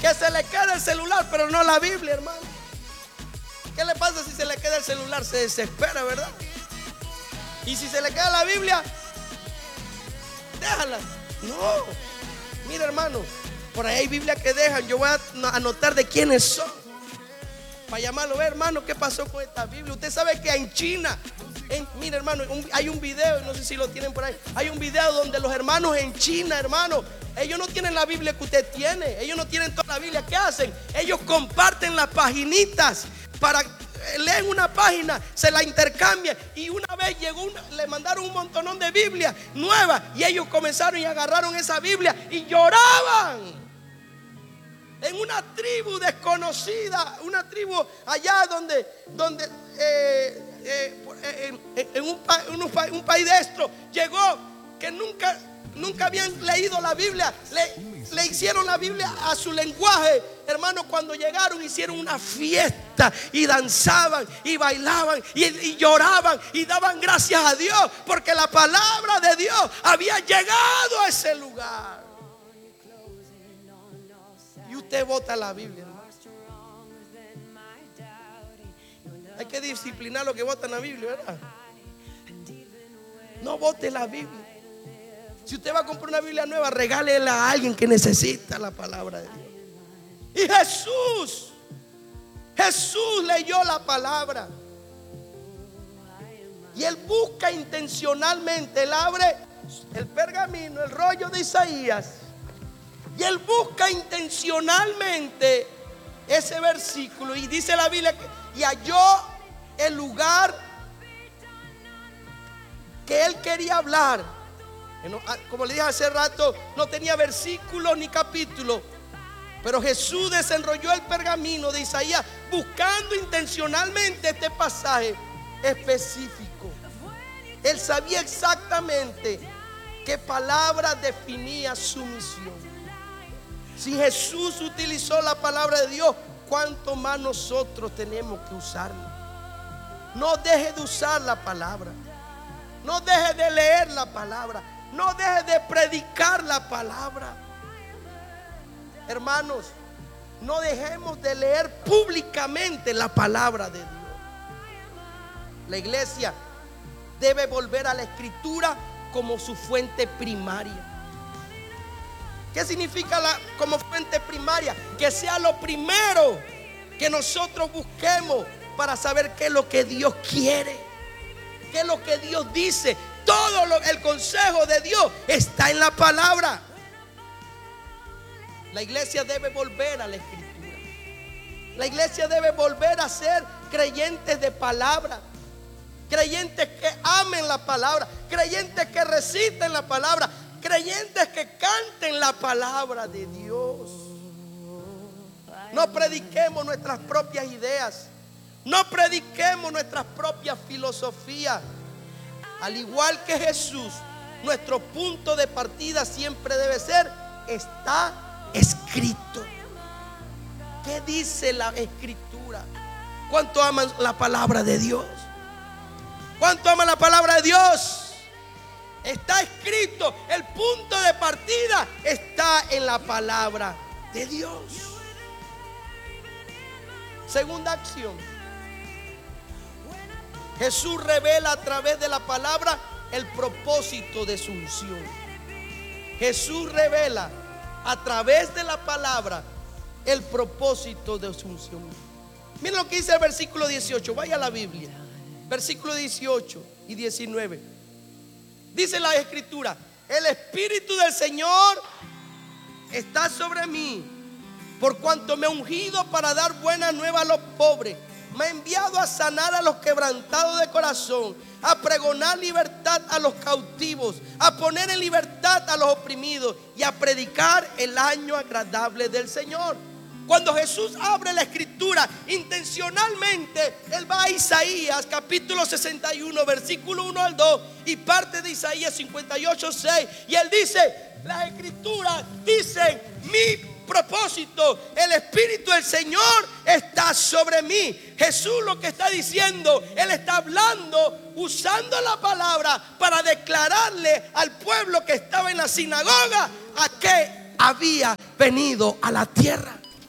Que se le quede el celular, pero no la Biblia, hermano. ¿Qué le pasa si se le queda el celular? Se desespera, ¿verdad? Y si se le queda la Biblia, déjala. No. Mira, hermano, por ahí hay Biblia que dejan. Yo voy a anotar de quiénes son, para llamarlo. Ve, hermano, ¿qué pasó con esta Biblia? Usted sabe que en China, mira, hermano, hay un video, no sé si lo tienen por ahí. Hay un video donde los hermanos en China, hermano, ellos no tienen la Biblia que usted tiene. Ellos no tienen toda la Biblia. ¿Qué hacen? Ellos comparten las paginitas para leen una página, se la intercambian. Y una vez le mandaron un montonón de Biblias nuevas, y ellos comenzaron y agarraron esa Biblia y lloraban. En una tribu desconocida, una tribu allá donde en un país de esto llegó, que nunca habían leído la Biblia. Le hicieron la Biblia a su lenguaje. Hermano, cuando llegaron hicieron una fiesta y danzaban y bailaban y lloraban y daban gracias a Dios, porque la palabra de Dios había llegado a ese lugar. Y usted bota la Biblia, ¿no? Hay que disciplinar lo que botan la Biblia, ¿verdad? No bote la Biblia. Si usted va a comprar una Biblia nueva, regálela a alguien que necesita la palabra de Dios. Y Jesús leyó la palabra. Y él busca intencionalmente, él abre el pergamino, el rollo de Isaías, y él busca intencionalmente ese versículo. Y dice la Biblia que y halló el lugar que él quería hablar. Como le dije hace rato, no tenía versículos ni capítulos, pero Jesús desenrolló el pergamino de Isaías buscando intencionalmente este pasaje específico. Él sabía exactamente qué palabra definía su misión. Si Jesús utilizó la palabra de Dios, ¿cuánto más nosotros tenemos que usarla? No deje de usar la palabra. No deje de leer la palabra. No deje de predicar la palabra. Hermanos, no dejemos de leer públicamente la palabra de Dios. La iglesia debe volver a la escritura como su fuente primaria. ¿Qué significa como fuente primaria? Que sea lo primero que nosotros busquemos para saber qué es lo que Dios quiere, qué es lo que Dios dice. El consejo de Dios está en la palabra. La iglesia debe volver a la escritura. La iglesia debe volver a ser creyentes de palabra, creyentes que amen la palabra, creyentes que reciten la palabra, creyentes que canten la palabra de Dios. No prediquemos nuestras propias ideas, no prediquemos nuestras propias filosofías. Al igual que Jesús, nuestro punto de partida siempre debe ser: está escrito. ¿Qué dice la escritura? ¿Cuánto aman la palabra de Dios? ¿Cuánto aman la palabra de Dios? Está escrito. El punto de partida está en la palabra de Dios. Segunda acción: Jesús revela a través de la palabra el propósito de su unción. Jesús revela a través de la palabra el propósito de su unción. Miren lo que dice el versículo 18. Vaya a la Biblia. Versículo 18 y 19. Dice la escritura: el Espíritu del Señor está sobre mí, por cuanto me ha ungido para dar buena nueva a los pobres. Me ha enviado a sanar a los quebrantados de corazón, a pregonar libertad a los cautivos, a poner en libertad a los oprimidos y a predicar el año agradable del Señor. Cuando Jesús abre la escritura intencionalmente, él va a Isaías capítulo 61 versículo 1 al 2 y parte de Isaías 58, 6, y él dice: las escrituras dicen mi propósito, el Espíritu del Señor está sobre mí. Jesús lo que está diciendo, él está hablando, usando la palabra para declararle al pueblo que estaba en la sinagoga a qué había venido a la tierra.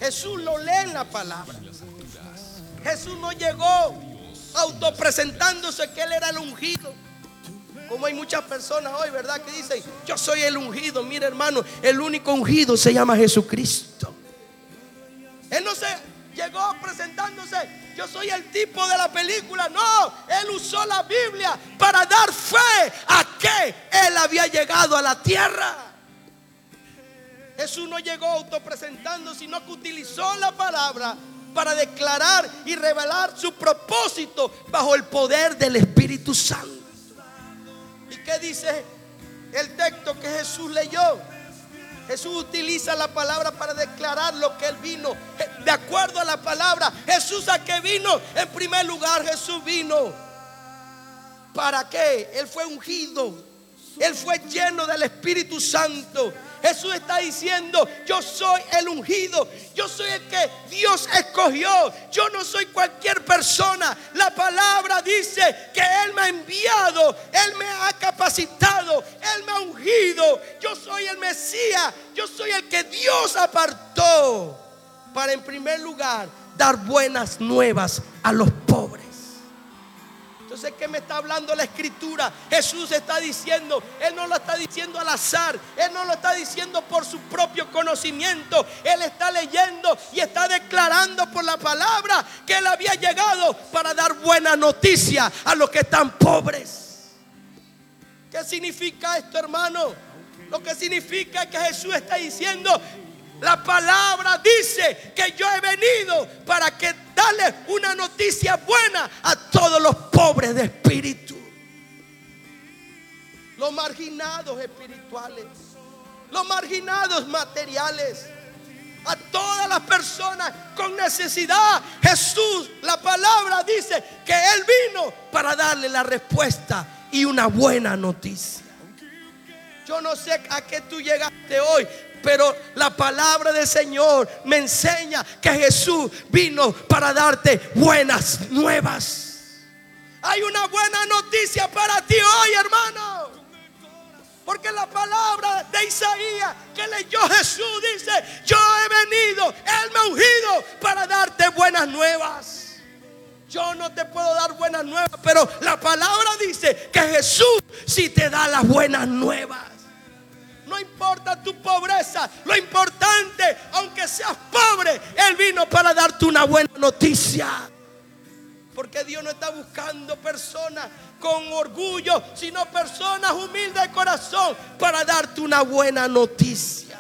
Jesús lo lee en la palabra. Jesús no llegó autopresentándose que Él era el ungido, como hay muchas personas hoy, ¿verdad?, que dicen: yo soy el ungido. Mira, hermano, el único ungido se llama Jesucristo. Él no se llegó presentándose: yo soy el tipo de la película. No, Él usó la Biblia para dar fe a que Él había llegado a la tierra. Jesús no llegó autopresentando, sino que utilizó la palabra para declarar y revelar su propósito bajo el poder del Espíritu Santo. ¿Y qué dice el texto que Jesús leyó? Jesús utiliza la palabra para declarar lo que Él vino. De acuerdo a la palabra, Jesús, ¿a qué vino? En primer lugar, Jesús vino ¿para qué? Él fue ungido, Él fue lleno del Espíritu Santo. Jesús está diciendo: yo soy el ungido, yo soy el que Dios escogió, yo no soy cualquier persona. La palabra dice que Él me ha enviado, Él me ha capacitado, Él me ha ungido. Yo soy el Mesías, yo soy el que Dios apartó para, en primer lugar, dar buenas nuevas a los pobres. Entonces, ¿qué me está hablando la Escritura? Jesús está diciendo, Él no lo está diciendo al azar, Él no lo está diciendo por su propio conocimiento. Él está leyendo y está declarando por la palabra que Él había llegado para dar buena noticia a los que están pobres. ¿Qué significa esto, hermano? Lo que significa es que Jesús está diciendo: la palabra dice que yo he venido para que darle una noticia buena a todos los pobres de espíritu, los marginados espirituales, los marginados materiales, a todas las personas con necesidad. Jesús, la palabra dice que Él vino para darle la respuesta y una buena noticia. Yo no sé a qué tú llegaste hoy, pero la palabra del Señor me enseña que Jesús vino para darte buenas nuevas. Hay una buena noticia para ti hoy, hermano, porque la palabra de Isaías que leyó Jesús dice: yo he venido, Él me ha ungido para darte buenas nuevas. Yo no te puedo dar buenas nuevas, pero la palabra dice que Jesús sí te da las buenas nuevas. No importa tu pobreza, lo importante, aunque seas pobre, Él vino para darte una buena noticia. Porque Dios no está buscando personas con orgullo, sino personas humildes de corazón para darte una buena noticia.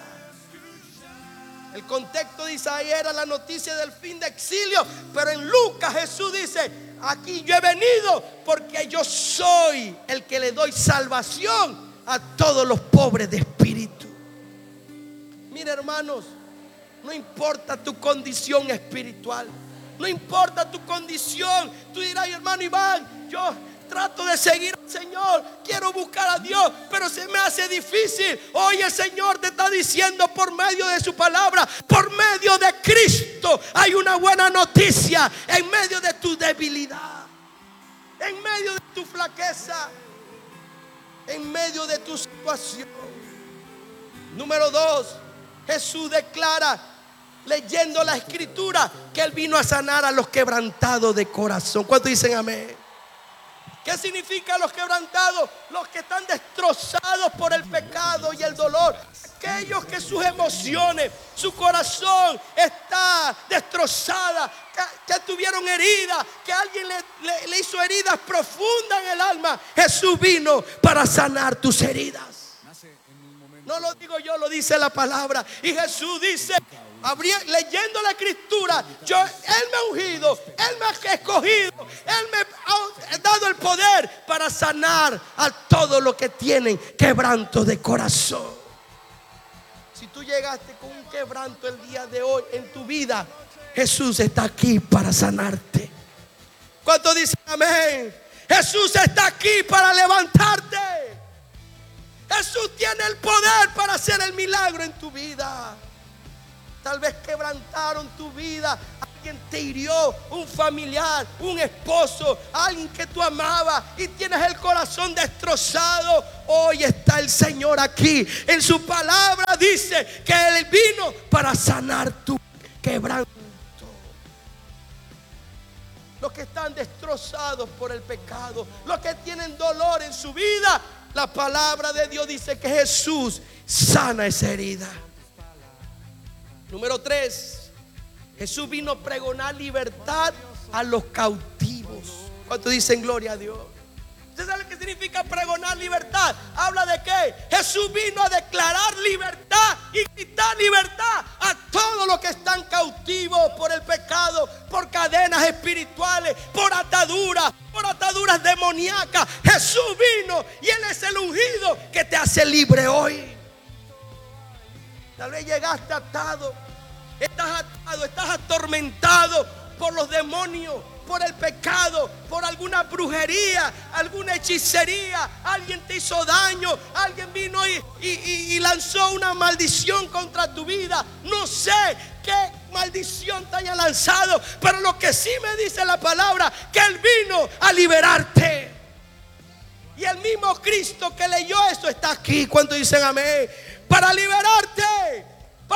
El contexto de Isaías era la noticia del fin de exilio, pero en Lucas Jesús dice: aquí yo he venido porque yo soy el que le doy salvación a todos los pobres de espíritu. Mira, hermanos, no importa tu condición espiritual, no importa tu condición. Tú dirás: hermano Iván, yo trato de seguir al Señor, quiero buscar a Dios, pero se me hace difícil. Hoy el Señor te está diciendo por medio de su palabra, por medio de Cristo, hay una buena noticia en medio de tu debilidad, en medio de tu flaqueza, en medio de tu situación. Número 2, Jesús declara, leyendo la Escritura, que Él vino a sanar a los quebrantados de corazón. ¿Cuántos dicen amén? ¿Qué significa los quebrantados? Los que están destrozados por el pecado y el dolor. Aquellos que sus emociones, su corazón está destrozada, que tuvieron heridas, que alguien le hizo heridas profundas en el alma. Jesús vino para sanar tus heridas. No lo digo yo, lo dice la palabra. Y Jesús dice, leyendo la Escritura, Él me ha ungido, Él me ha escogido, Él me ha dado el poder para sanar a todos los que tienen quebranto de corazón. Si tú llegaste con un quebranto el día de hoy en tu vida, Jesús está aquí para sanarte. ¿Cuántos dicen amén? Jesús está aquí para levantarte. Jesús tiene el poder para hacer el milagro en tu vida. Tal vez quebrantaron tu vida, alguien te hirió, un familiar, un esposo, alguien que tú amabas y tienes el corazón destrozado. Hoy está el Señor aquí. En su palabra dice que Él vino para sanar tu quebranto. Los que están destrozados por el pecado, los que tienen dolor en su vida, la palabra de Dios dice que Jesús sana esa herida. Número 3, Jesús vino a pregonar libertad a los cautivos. ¿Cuántos dicen gloria a Dios? ¿Usted sabe qué significa pregonar libertad? Habla de que Jesús vino a declarar libertad y quitar libertad a todos los que están cautivos por el pecado, por cadenas espirituales, por ataduras demoníacas. Jesús vino y Él es el ungido que te hace libre hoy. Tal vez llegaste atado, estás atormentado por los demonios, por el pecado, por alguna brujería, alguna hechicería. Alguien te hizo daño, alguien vino y lanzó una maldición contra tu vida. No sé qué maldición te haya lanzado, pero lo que sí me dice la palabra, que Él vino a liberarte. Y el mismo Cristo que leyó esto está aquí. ¿Cuántos dicen amén? Para liberarte,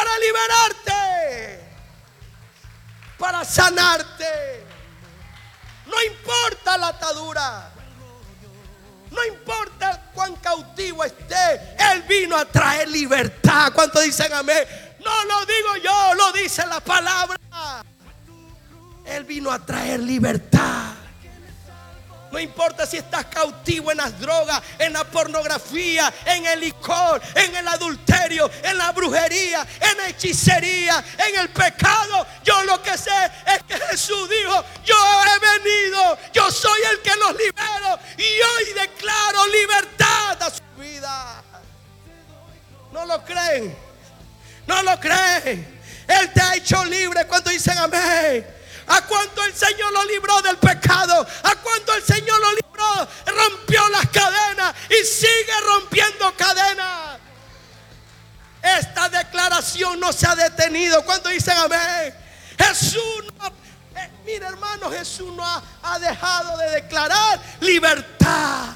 para sanarte. No importa la atadura, no importa cuán cautivo esté, Él vino a traer libertad. ¿Cuántos dicen amén? No lo digo yo, lo dice la palabra. Él vino a traer libertad. No importa si estás cautivo en las drogas, en la pornografía, en el licor, en el adulterio, en la brujería, en la hechicería, en el pecado. Yo lo que sé es que Jesús dijo: yo he venido, yo soy el que los libero, y hoy declaro libertad a su vida. ¿No lo creen? ¿No lo creen? Él te ha hecho libre. Cuando dicen amén. ¿A cuánto el Señor lo libró del pecado? ¿A cuánto el Señor lo libró? Rompió las cadenas y sigue rompiendo cadenas. Esta declaración no se ha detenido. ¿Cuánto dicen amén? Jesús no, mira hermano, Jesús no ha dejado de declarar libertad.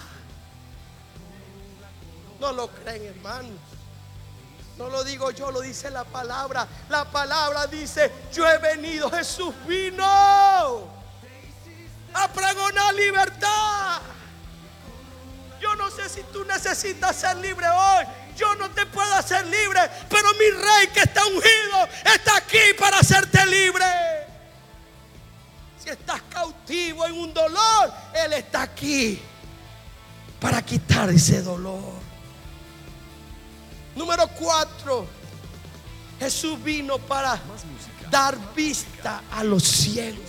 No lo creen, hermanos. No lo digo yo, lo dice la palabra. La palabra dice: yo he venido, Jesús vino a pregonar libertad. Yo no sé si tú necesitas ser libre hoy. Yo no te puedo hacer libre, pero mi Rey que está ungido está aquí para hacerte libre. Si estás cautivo en un dolor, Él está aquí para quitar ese dolor. Número 4, Jesús vino para dar vista a los ciegos.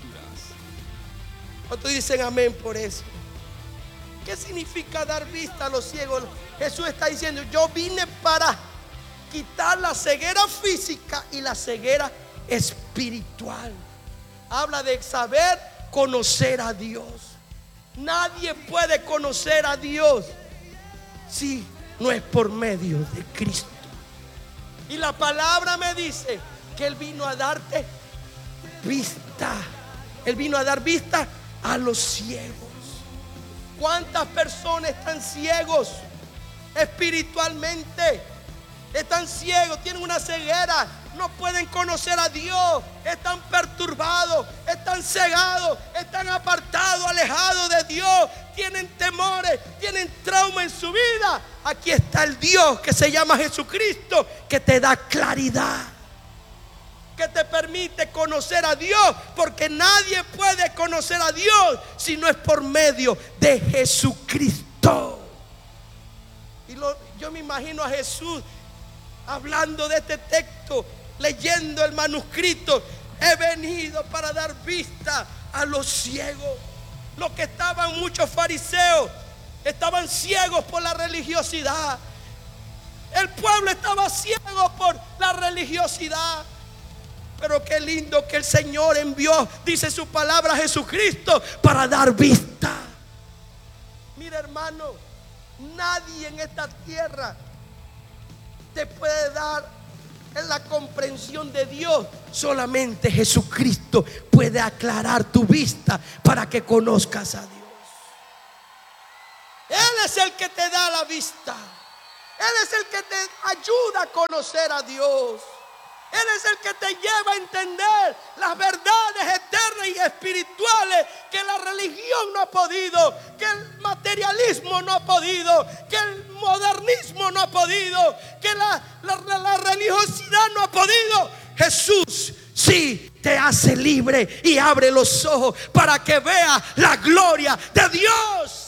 ¿Cuántos dicen amén por eso? ¿Qué significa dar vista a los ciegos? Jesús está diciendo: yo vine para quitar la ceguera física y la ceguera espiritual. Habla de saber conocer a Dios. Nadie puede conocer a Dios si no es por medio de Cristo. Y la palabra me dice que Él vino a darte vista. Él vino a dar vista a los ciegos. ¿Cuántas personas están ciegos espiritualmente? Están ciegos, tienen una ceguera, no pueden conocer a Dios, están perturbados, están cegados, están apartados, alejados de Dios, tienen temores, tienen trauma en su vida. Aquí está el Dios que se llama Jesucristo, que te da claridad, que te permite conocer a Dios, porque nadie puede conocer a Dios si no es por medio de Jesucristo. Y yo me imagino a Jesús hablando de este texto, leyendo el manuscrito: he venido para dar vista a los ciegos. Los que estaban, muchos fariseos, estaban ciegos por la religiosidad. El pueblo estaba ciego por la religiosidad. Pero qué lindo que el Señor envió, dice su palabra, a Jesucristo para dar vista. Mira hermano, nadie en esta tierra te puede dar en la comprensión de Dios. Solamente Jesucristo puede aclarar tu vista para que conozcas a Dios. Él es el que te da la vista. Él es el que te ayuda a conocer a Dios. Él es el que te lleva a entender las verdades eternas y espirituales que la religión no ha podido, que el materialismo no ha podido, que el modernismo no ha podido, que la religiosidad no ha podido. Jesús sí te hace libre y abre los ojos para que veas la gloria de Dios.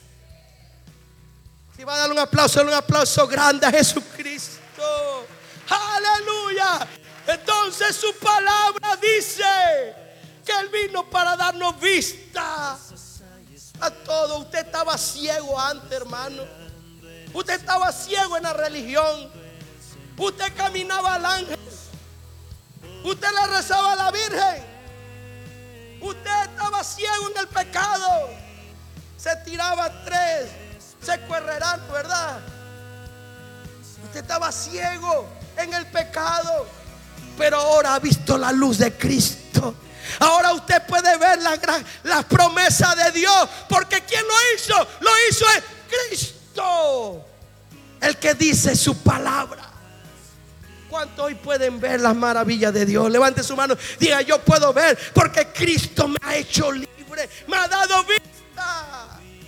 Si va a darle un aplauso grande a Jesucristo. Aleluya. Entonces su palabra dice que Él vino para darnos vista a todo. Usted estaba ciego antes, hermano. Usted estaba ciego en la religión. Usted caminaba al ángel. Usted le rezaba a la Virgen. Usted estaba ciego en el pecado. Se tiraba 3 secuerrerán, ¿verdad? Usted estaba ciego en el pecado, pero ahora ha visto la luz de Cristo. Ahora usted puede ver la promesa de Dios, porque ¿quién lo hizo? Lo hizo es Cristo, el que dice su palabra. ¿Cuántos hoy pueden ver las maravillas de Dios? Levante su mano, diga: yo puedo ver porque Cristo me ha hecho libre, me ha dado vista.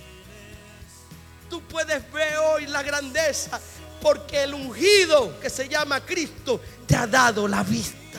Tú puedes ver hoy la grandeza porque el ungido que se llama Cristo te ha dado la vista.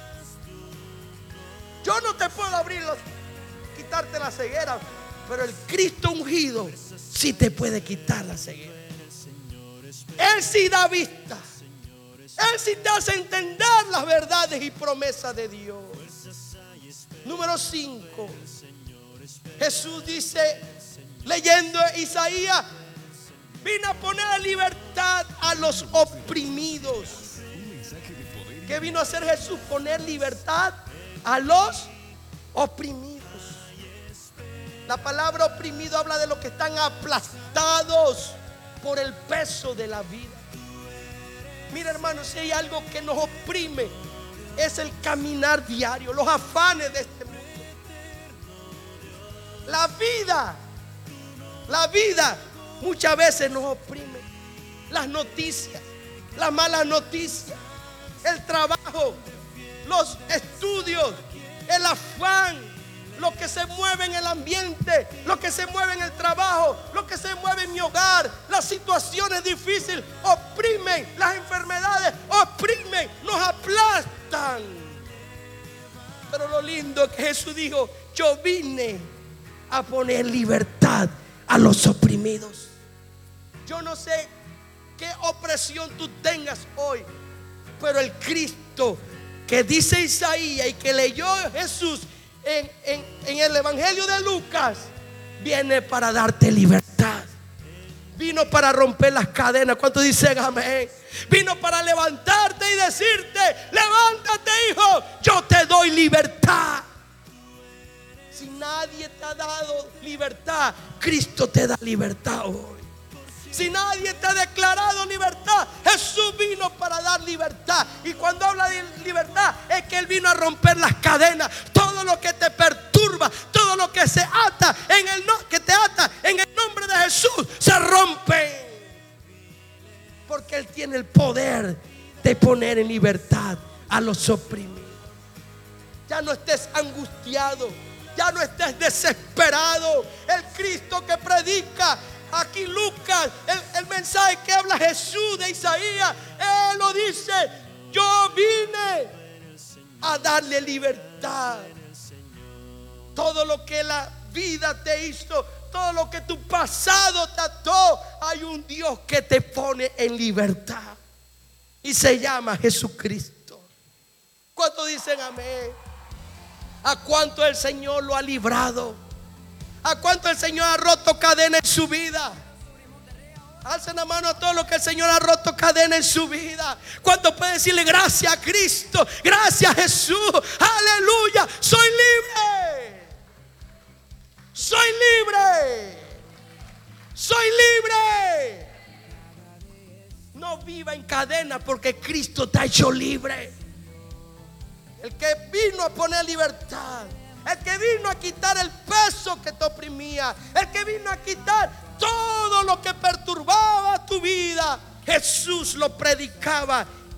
Yo no te puedo quitarte la ceguera, pero el Cristo ungido sí te puede quitar la ceguera. Él sí da vista. Él sí te hace entender las verdades y promesas de Dios. Número 5. Jesús dice, leyendo Isaías: vino a poner libertad a los oprimidos. ¿Qué vino a hacer Jesús? Poner libertad a los oprimidos. La palabra oprimido habla de los que están aplastados por el peso de la vida. Mira, hermano, si hay algo que nos oprime, es el caminar diario, los afanes de este mundo. La vida muchas veces nos oprime. Las noticias, las malas noticias, el trabajo, los estudios, el afán, lo que se mueve en el ambiente, lo que se mueve en el trabajo, lo que se mueve en mi hogar, las situaciones difíciles oprimen, las enfermedades oprimen, nos aplastan. Pero lo lindo es que Jesús dijo: yo vine a poner libertad a los oprimidos. Yo no sé qué opresión tú tengas hoy, pero el Cristo que dice Isaías y que leyó Jesús en el Evangelio de Lucas, viene para darte libertad. Vino para romper las cadenas. ¿Cuántos dicen amén? Vino para levantarte y decirte: levántate, hijo, yo te doy libertad. Si nadie te ha dado libertad, Cristo te da libertad hoy. Si nadie te ha declarado libertad, Jesús vino para dar libertad. Y cuando habla de libertad, es que Él vino a romper las cadenas. Todo lo que te perturba, todo lo que se ata que te ata en el nombre de Jesús, se rompe. Porque Él tiene el poder de poner en libertad a los oprimidos. Ya no estés angustiado, ya no estés desesperado. El Cristo que predica aquí Lucas, el mensaje que habla Jesús de Isaías, Él lo dice: yo vine a darle libertad. Todo lo que la vida te hizo, todo lo que tu pasado te ató, hay un Dios que te pone en libertad y se llama Jesucristo. ¿Cuántos dicen amén? ¿A cuánto el Señor lo ha librado? ¿A cuánto el Señor ha roto cadena en su vida? Alcen la mano a todos los que el Señor ha roto cadena en su vida. ¿Cuánto pueden decirle gracias a Cristo? Gracias a Jesús. Aleluya. Soy libre. Soy libre. Soy libre. No viva en cadena, porque Cristo te ha hecho libre. El que vino a poner libertad, el que vino a quitar el peso que te oprimía, el que vino a quitar todo lo que perturbaba tu vida, Jesús lo predicaba